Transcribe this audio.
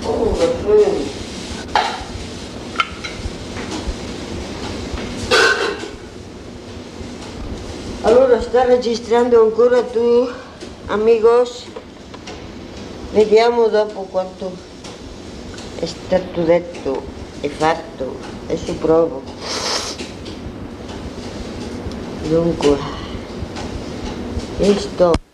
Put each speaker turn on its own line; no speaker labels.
Allora sta registrando ancora tu, amigos? Vediamo dopo quanto è stato detto e fatto. Adesso provo. Dunque, questo